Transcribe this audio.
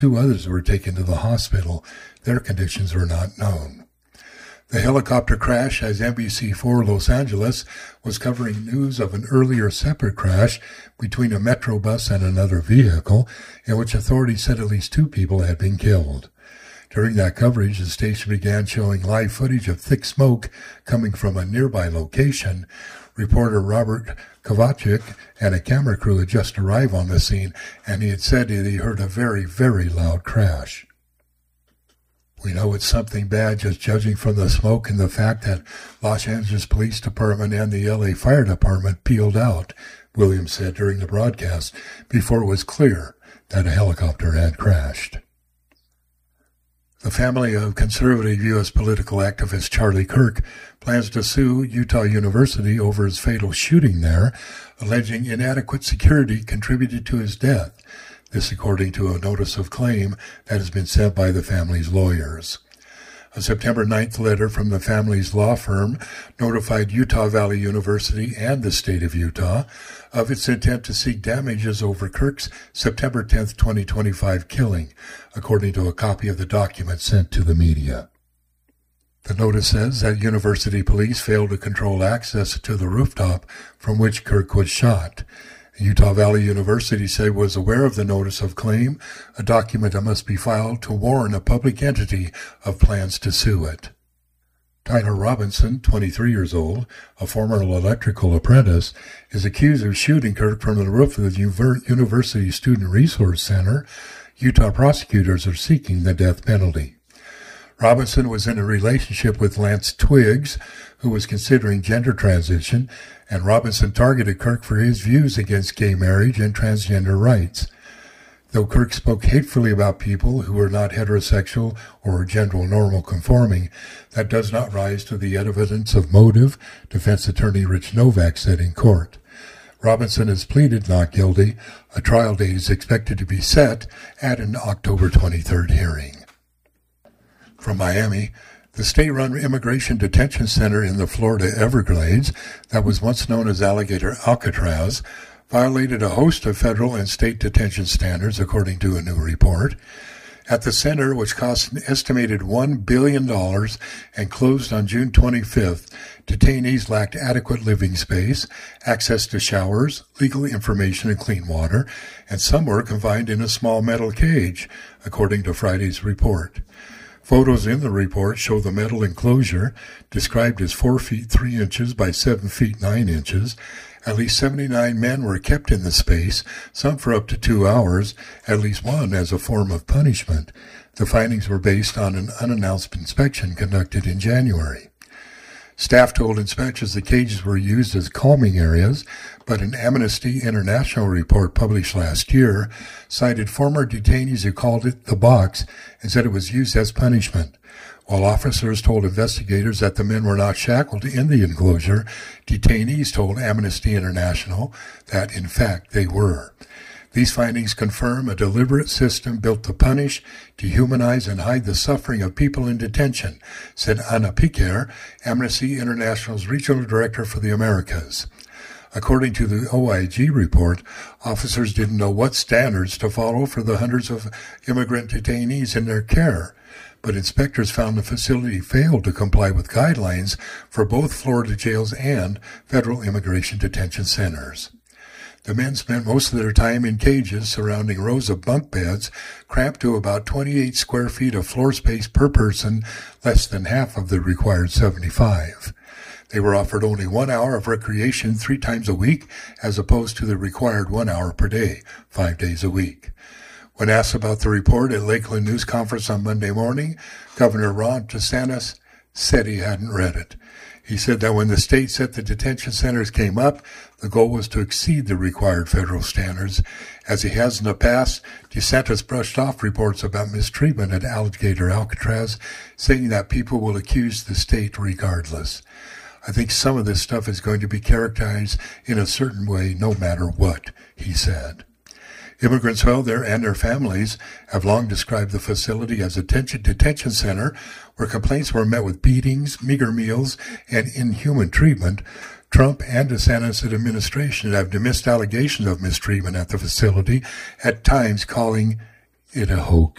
Two others were taken to the hospital. Their conditions were not known. The helicopter crash, as NBC4 Los Angeles was covering news of an earlier separate crash between a Metro bus and another vehicle, in which authorities said at least 2 people had been killed. During that coverage, the station began showing live footage of thick smoke coming from a nearby location. Reporter Robert Kovacic and a camera crew had just arrived on the scene, and he had said that he heard a very, very loud crash. We know it's something bad just judging from the smoke and the fact that Los Angeles Police Department and the LA Fire Department peeled out, Williams said during the broadcast, before it was clear that a helicopter had crashed. The family of conservative U.S. political activist Charlie Kirk plans to sue Utah University over his fatal shooting there, alleging inadequate security contributed to his death. This according to a notice of claim that has been sent by the family's lawyers. A September 9th letter from the family's law firm notified Utah Valley University and the state of Utah of its intent to seek damages over Kirk's September 10, 2025 killing, according to a copy of the document sent to the media. The notice says that university police failed to control access to the rooftop from which Kirk was shot. Utah Valley University said it was aware of the notice of claim, a document that must be filed to warn a public entity of plans to sue it. Tyler Robinson, 23 years old, a former electrical apprentice, is accused of shooting Kirk from the roof of the University Student Resource Center. Utah prosecutors are seeking the death penalty. Robinson was in a relationship with Lance Twiggs, who was considering gender transition, and Robinson targeted Kirk for his views against gay marriage and transgender rights. Though Kirk spoke hatefully about people who were not heterosexual or gender normal conforming, that does not rise to the evidence of motive, defense attorney Rich Novak said in court. Robinson has pleaded not guilty. A trial date is expected to be set at an October 23rd hearing. From Miami, the state-run immigration detention center in the Florida Everglades that was once known as Alligator Alcatraz violated a host of federal and state detention standards, according to a new report. At the center, which cost an estimated $1 billion and closed on June 25th, detainees lacked adequate living space, access to showers, legal information and clean water, and some were confined in a small metal cage, according to Friday's report. Photos in the report show the metal enclosure, described as 4 feet 3 inches by 7 feet 9 inches. At least 79 men were kept in the space, some for up to 2 hours, at least one as a form of punishment. The findings were based on an unannounced inspection conducted in January. Staff told inspectors the cages were used as calming areas, but an Amnesty International report published last year cited former detainees who called it the box and said it was used as punishment. While officers told investigators that the men were not shackled in the enclosure, detainees told Amnesty International that, in fact, they were. These findings confirm a deliberate system built to punish, dehumanize, and hide the suffering of people in detention, said Anna Piquer, Amnesty International's regional director for the Americas. According to the OIG report, officers didn't know what standards to follow for the hundreds of immigrant detainees in their care, but inspectors found the facility failed to comply with guidelines for both Florida jails and federal immigration detention centers. The men spent most of their time in cages surrounding rows of bunk beds, cramped to about 28 square feet of floor space per person, less than half of the required 75. They were offered only 1 hour of recreation 3 times a week, as opposed to the required 1 hour per day, 5 days a week. When asked about the report at Lakeland News Conference on Monday morning, Governor Ron DeSantis said he hadn't read it. He said that when the state set the detention centers came up, the goal was to exceed the required federal standards. As he has in the past, DeSantis brushed off reports about mistreatment at Alligator Alcatraz, saying that people will accuse the state regardless. I think some of this stuff is going to be characterized in a certain way no matter what, he said. Immigrants held there and their families have long described the facility as a detention center where complaints were met with beatings, meager meals, and inhuman treatment. Trump and DeSantis' administration have dismissed allegations of mistreatment at the facility, at times calling it a hoax.